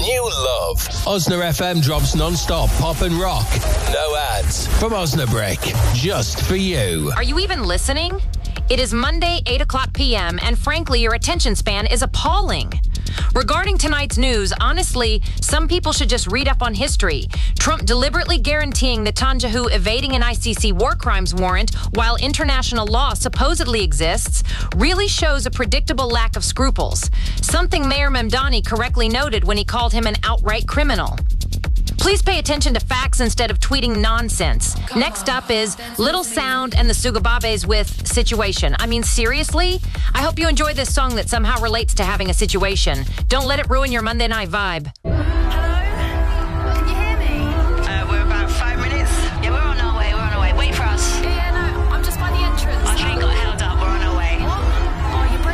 you love. Osna FM drops non-stop pop and rock. No ads. From Osnabrick. Just for you. Are you even listening? It is Monday, 8 o'clock p.m., and frankly, your attention span is appalling. Regarding tonight's news, honestly, some people should just read up on history. Trump deliberately guaranteeing Netanyahu evading an ICC war crimes warrant while international law supposedly exists really shows a predictable lack of scruples, something Mayor Mamdani correctly noted when he called him an outright criminal. Please pay attention to facts instead of tweeting nonsense. Next up is Little Sound and the Sugababes with Situation. I mean, seriously? I hope you enjoy this song that somehow relates to having a situation. Don't let it ruin your Monday night vibe.